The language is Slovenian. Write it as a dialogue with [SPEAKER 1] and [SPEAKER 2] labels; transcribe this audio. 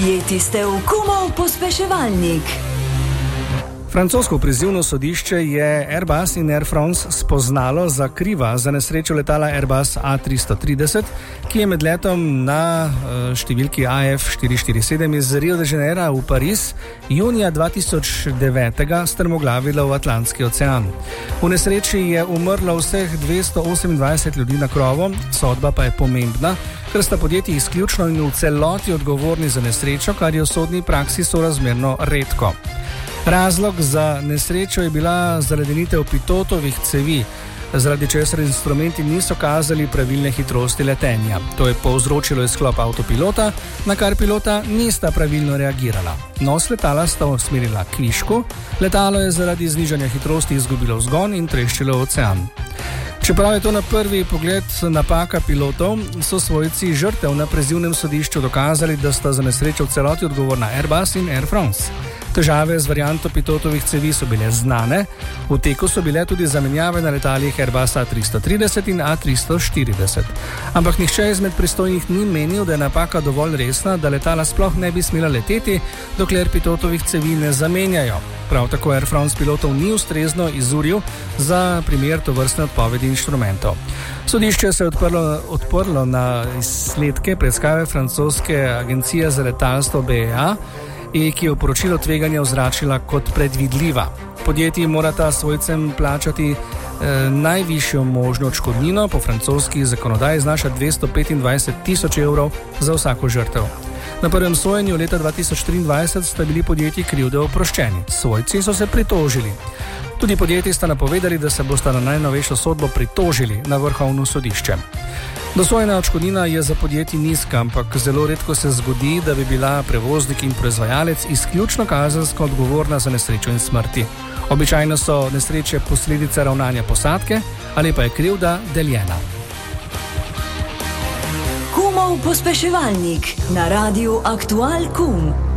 [SPEAKER 1] Jeti ste v Kumov pospeševalnik.
[SPEAKER 2] Francosko prizivno sodišče je Airbus in Air France spoznalo za kriva za nesrečo letala Airbus A330, ki je med letom na številki AF447 iz Rio de Janeiro v Pariz junija 2009 strmoglavila v Atlantski ocean. V nesreči je umrlo vseh 228 ljudi na krovu, sodba pa je pomembna, ker sta podjetji izključno in v celoti odgovorni za nesrečo, kar je v sodni praksi sorazmerno redko. Razlog za nesrečo je bila zaledenitev pitotovih cevi, zaradi česar instrumenti niso kazali pravilne hitrosti letenja. To je povzročilo izklop avtopilota, na kar pilota nista pravilno reagirala. Nos letala sta usmerila k višku, letalo je zaradi znižanja hitrosti izgubilo vzgon in treščilo v ocean. Čeprav je to na prvi pogled napaka pilotov, so svojci žrtev na prizivnem sodišču dokazali, da sta za nesrečo v celoti odgovorna Airbus in Air France. Težave z varianto pitotovih cevi so bile znane, v teku so bile tudi zamenjave na letalih Airbus A330 in A340. Ampak nihče izmed pristojnih ni menil, da je napaka dovolj resna, da letala sploh ne bi smela leteti, dokler pitotovih cevi ne zamenjajo. Prav tako Air France pilotov ni ustrezno izuril za primer tovrstne odpovedi inštrumentov. Sodišče se je odprlo na izsledke preiskave francoske agencije za letalstvo BEA, ki je v poročilo tveganja označila kot predvidljiva. Podjetji morata svojcem plačati najvišjo možno odškodnino, po francoski zakonodaji znaša 225.000 evrov za vsako žrtev. Na prvem sojenju leta 2023 sta bili podjetji krivde oproščeni. Svojci so se pritožili. Tudi podjetji sta napovedali, da se bosta na najnovejšo sodbo pritožili na vrhovno sodišče. Dosojena odškodnina je za podjetji nizka, ampak zelo redko se zgodi, da bi bila prevoznik in proizvajalec izključno kazensko odgovorna za nesrečo in smrti. Običajno so nesreče posledice ravnanja posadke ali pa je krivda deljena.
[SPEAKER 1] Kumov pospeševalnik na radiu Aktual Kum.